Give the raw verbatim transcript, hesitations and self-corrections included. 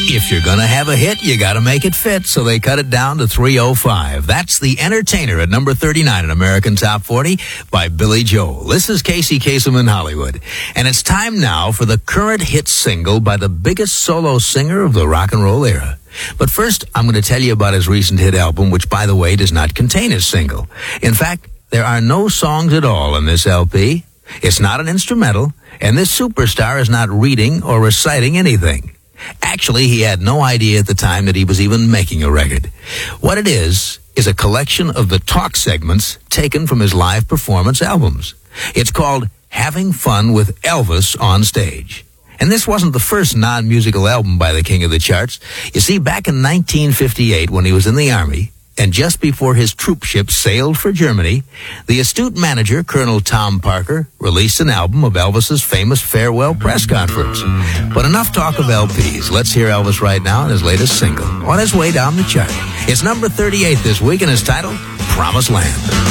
If you're gonna have a hit, you gotta make it fit, so they cut it down to three oh five. That's The Entertainer at number thirty-nine in American Top forty by Billy Joel. This is Casey Kasem in Hollywood. And it's time now for the current hit single by the biggest solo singer of the rock and roll era. But first, I'm going to tell you about his recent hit album, which, by the way, does not contain his single. In fact, there are no songs at all on this L P. It's not an instrumental, and this superstar is not reading or reciting anything. Actually, he had no idea at the time that he was even making a record. What it is, is a collection of the talk segments taken from his live performance albums. It's called Having Fun with Elvis on Stage. And this wasn't the first non-musical album by the king of the charts. You see, back in nineteen fifty-eight, when he was in the Army, and just before his troop ship sailed for Germany, the astute manager, Colonel Tom Parker, released an album of Elvis's famous farewell press conference. But enough talk of L Ps. Let's hear Elvis right now in his latest single, on his way down the chart. It's number thirty-eight this week, and it's titled Promised Land.